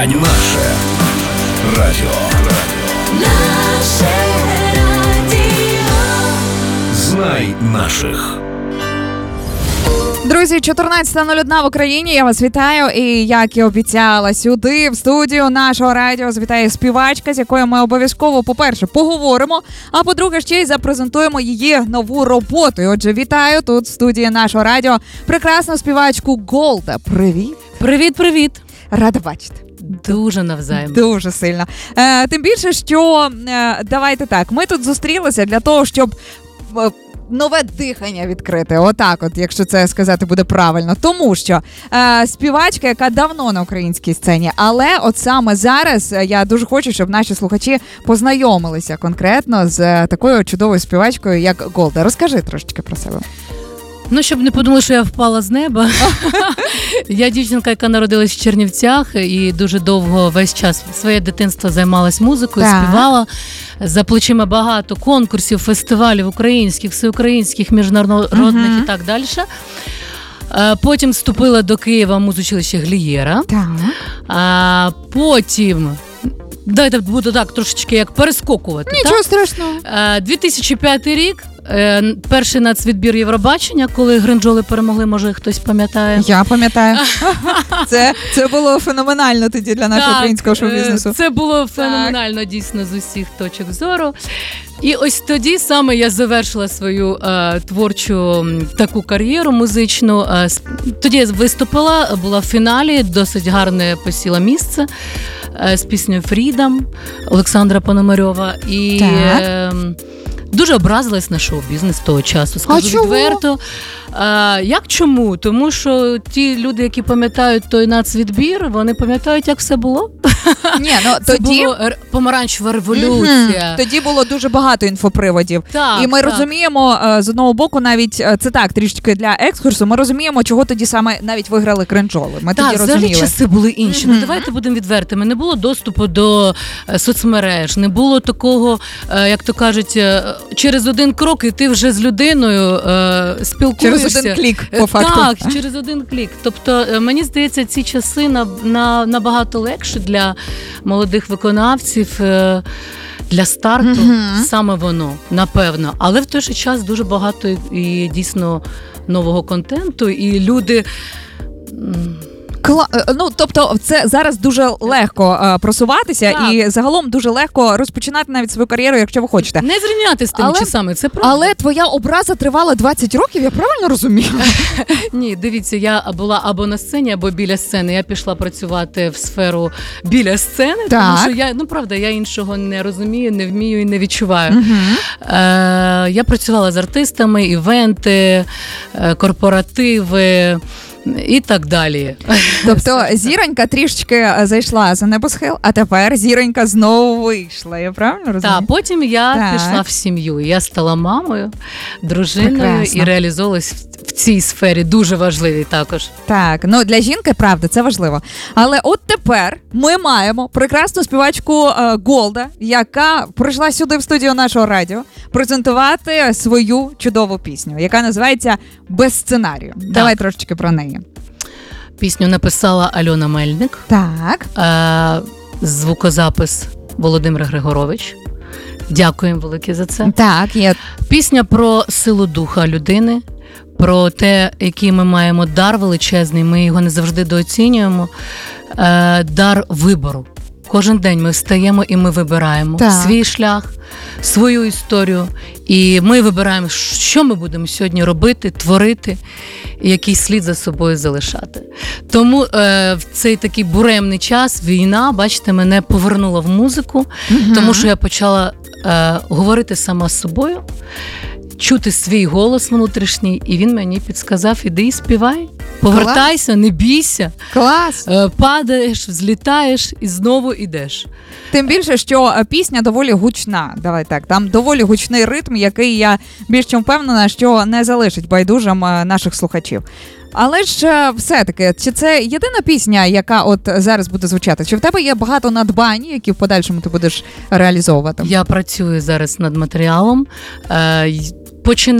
Радіо. Наше радіо. Наше радіо. Знай наших. Друзі, 14:01 в Україні. Я вас вітаю. І, як і обіцяла, сюди, в студію нашого радіо, завітає співачка, з якою ми обов'язково, по-перше, поговоримо, а по-друге, ще й запрезентуємо її нову роботу. І, отже, вітаю тут, в студії нашого радіо, прекрасну співачку Голда. Привіт. Привіт. Рада бачити. Дуже навзаєм. Дуже сильно. Тим більше, що, давайте так, ми тут зустрілися для того, щоб нове дихання відкрити, отак от, якщо це сказати буде правильно. Тому що співачка, яка давно на українській сцені, але от саме зараз я дуже хочу, щоб наші слухачі познайомилися конкретно з такою чудовою співачкою, як Голда. Розкажи трошечки про себе. Ну, щоб не подумали, що я впала з неба. Я дівчинка, яка народилась в Чернівцях і дуже довго, весь час своє дитинство займалась музикою, співала. За плечима багато конкурсів, фестивалів українських, всеукраїнських, міжнародних і так далі. Потім вступила до Києва в музучилище Глієра. Потім... Давайте буду так трошечки як перескокувати. Нічого страшного. 2005 рік. Перший нацвідбір Євробачення, коли Гринджоли перемогли, може хтось пам'ятає. Я пам'ятаю. Це було феноменально тоді для нашого українського шоу-бізнесу. Це було феноменально дійсно з усіх точок зору. І ось тоді саме я завершила свою творчу таку кар'єру музичну. Тоді я виступила, була в фіналі, досить гарне посіла місце з піснею «Фрідом» Олександра Пономарьова. І дуже образилась на шоу-бізнес того часу, скажу відверто. Як чому? Тому що ті люди, які пам'ятають той нацвідбір, вони пам'ятають, як все було. Ні, це була помаранчева революція. Тоді було дуже багато інфоприводів. І ми розуміємо, з одного боку, навіть це так, трішечки для екскурсу, ми розуміємо, чого тоді саме навіть виграли Гринджоли. Ми тоді розуміли. Взагалі часи були інші. Ну, давайте будемо відвертими. Не було доступу до соцмереж, не було такого, як то кажуть, через один крок і ти вже з людиною спілкуєшся. Через один клік, по факту. Так, через один клік. Тобто, мені здається, ці часи набагато легше для молодих виконавців, для старту, саме воно, напевно. Але в той же час дуже багато і дійсно нового контенту, і люди... Ну, тобто, це зараз дуже легко просуватися і загалом дуже легко розпочинати навіть свою кар'єру, якщо ви хочете. Не зрівняти з тими часами, це правда. Але твоя образа тривала 20 років, я правильно розумію? Ні, дивіться, я була або на сцені, або біля сцени. Я пішла працювати в сферу біля сцени, тому що я іншого не розумію, не вмію і не відчуваю. Я працювала з артистами, івенти, корпоративи, і так далі. Тобто зіронька трішечки зайшла за небосхил, а тепер зіронька знову вийшла, я правильно розумію? Так, потім я пішла в сім'ю. Я стала мамою, дружиною і реалізовувалась в цій сфері, дуже важливій також. Так, ну для жінки, правда, це важливо. Але от тепер ми маємо прекрасну співачку Голда, яка прийшла сюди в студію нашого радіо презентувати свою чудову пісню, яка називається «Без сценарію». Так. Давай трошечки про неї. Пісню написала Альона Мельник. Так. Звукозапис Володимир Григорович. Дякуємо велике за це. Так, є. Пісня про силу духа людини, про те, який ми маємо дар величезний, ми його не завжди дооцінюємо. Дар вибору. Кожен день ми встаємо і ми вибираємо свій шлях, свою історію. І ми вибираємо, що ми будемо сьогодні робити, творити, і який слід за собою залишати. Тому в цей такий буремний час війна, бачите, мене повернула в музику, тому що я почала говорити сама з собою, чути свій голос внутрішній, і він мені підсказав: іди і співай. Повертайся, не бійся. Клас. Падаєш, взлітаєш і знову йдеш. Тим більше, що пісня доволі гучна. Давай так, там доволі гучний ритм, який я більш чим впевнена, що не залишить байдужим наших слухачів. Але ж все-таки, чи це єдина пісня, яка от зараз буде звучати? Чи в тебе є багато надбань, які в подальшому ти будеш реалізовувати? Я працюю зараз над матеріалом.